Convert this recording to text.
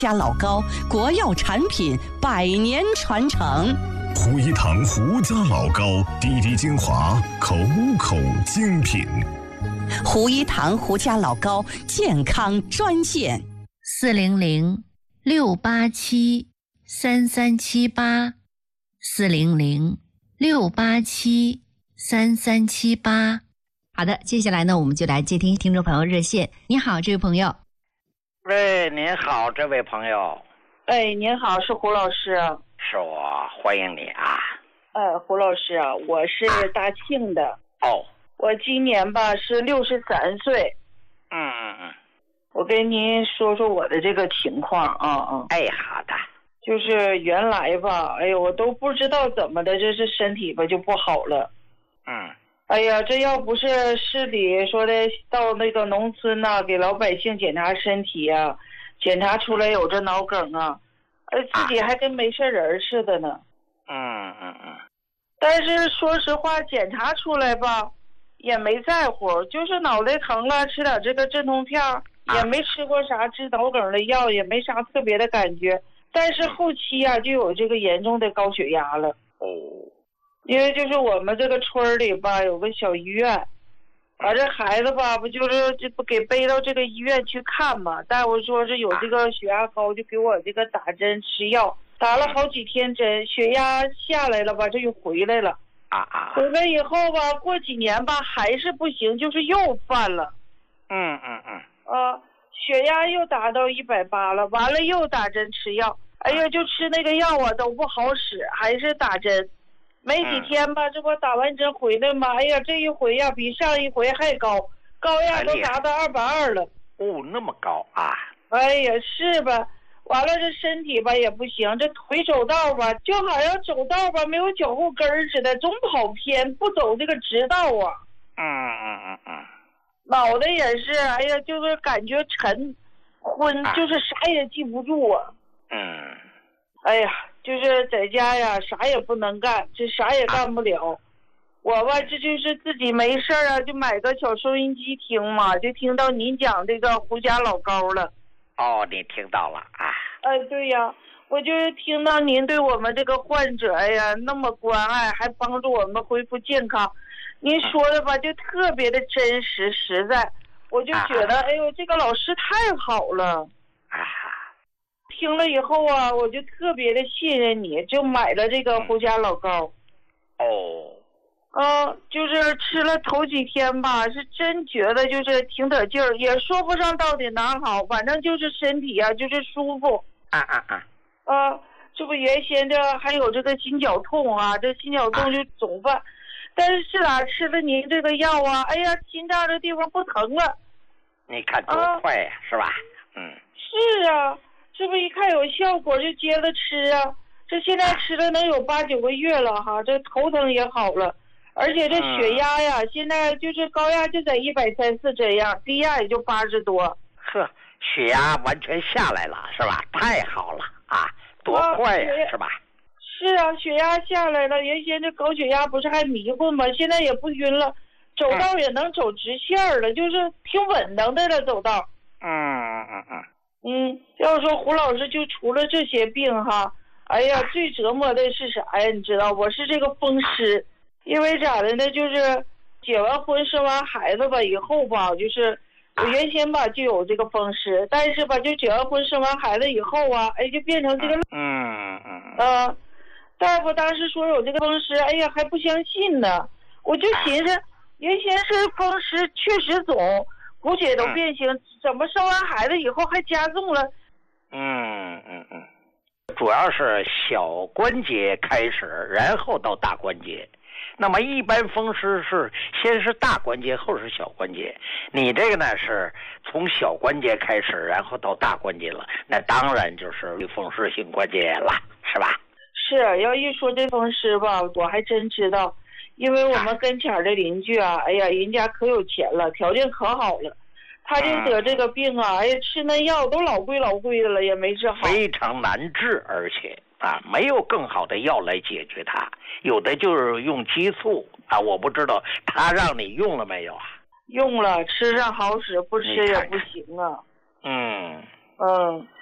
家老高国药产品100年传承。 胡一堂胡家老高，滴滴精华，口口精品。 胡一堂胡家老高健康专线 ：400-687-3378，400-687-3378。好的，接下来呢，我们就来接听听众朋友热线。你好，这位朋友。 喂，您好，这位朋友。 哎，您好，是胡老师。 是我，欢迎你啊。 胡老师啊，我是大庆的。 哦。 我今年吧是63岁。我跟您说说我的这个情况啊。 哎，好的。 就是原来吧，哎呦，我都不知道怎么的，这是身体吧就不好了。哎呀，这要不是市里说的到那个农村呐，给老百姓检查身体啊，检查出来有这脑梗啊，自己还跟没事人似的呢。但是说实话，检查出来吧，也没在乎，就是脑袋疼了，吃点这个镇痛片，也没吃过啥治脑梗的药，也没啥特别的感觉。但是后期啊，就有这个严重的高血压了。因为就是我们这个村里吧有个小医院，把这孩子吧不就是这不给背到这个医院去看嘛，大夫说是有这个血压高，就给我这个打针吃药，打了好几天针，血压下来了吧，这又回来了。回来以后吧，过几年吧还是不行，就是又犯了。血压又达到180了，完了又打针吃药，哎呀，就吃那个药啊都不好使，还是打针。没几天吧，这不打完针回来吗？哎呀，这一回呀比上一回还高，高压都达到220了。 那么高啊！ 哎呀，是吧？完了，这身体吧也不行，这腿走道吧就好像走道吧没有脚后跟似的，总跑偏，不走这个直道啊。脑袋也是，哎呀，就是感觉沉昏，就是啥也记不住啊。哎呀，就是在家呀，啥也不能干，这啥也干不了。我吧，这就是自己没事啊，就买个小收音机听嘛，就听到您讲这个胡家老高了。 你听到了啊？ 对呀，我就是听到您对我们这个患者呀那么关爱，还帮助我们恢复健康。您说的吧，就特别的真实实在，我就觉得，哎呦，这个老师太好了。听了以后啊，我就特别的信任你，就买了这个胡家老高。就是吃了头几天吧，是真觉得就是挺得劲儿，也说不上到底哪好，反正就是身体啊就是舒服。这不原先这还有这个心绞痛啊，这心绞痛就总犯，但是哪吃了您这个药啊，哎呀，心脏这地方不疼了。 你看多快呀，是吧？ 是啊，这不一看有效果就接着吃啊，这现在吃了能有8、9个月了哈，这头疼也好了，而且这血压呀，现在就是高压就在134这样，低压也就80多。 血压完全下来了，是吧？太好了啊，多快呀，是吧？ 是啊，血压下来了，原先这高血压不是还迷糊吗？现在也不晕了，走道也能走直线了，就是挺稳当的了，走道。要说胡老师就除了这些病哈，哎呀，最折磨的是啥呀？你知道，我是这个风湿，因为咋的呢？就是结完婚生完孩子吧以后吧，就是我原先吧就有这个风湿，但是吧就结完婚生完孩子以后啊，哎就变成这个大夫当时说有这个风湿，哎呀还不相信呢，我就寻思原先是风湿确实肿，骨血都变形，怎么生完孩子以后还加重了？ 主要是小关节开始，然后到大关节。那么一般风湿是先是大关节，后是小关节。你这个呢是从小关节开始，然后到大关节了，那当然就是风湿性关节了，是吧？ 是，要一说这风湿吧，我还真知道，因为我们跟前的邻居啊，哎呀，人家可有钱了，条件可好了，他就得这个病啊，哎呀，吃那药都老贵的了，也没治好， 非常难治，而且没有更好的药来解决它，有的就是用激素我不知道他让你用了没有啊？ 用了，吃上好使，不吃也不行啊。